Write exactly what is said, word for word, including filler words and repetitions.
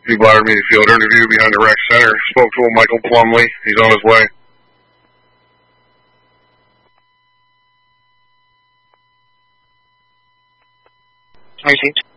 He bladdered me the field interview behind the rec center. Spoke to him, Michael Plumley. He's on his way. Received.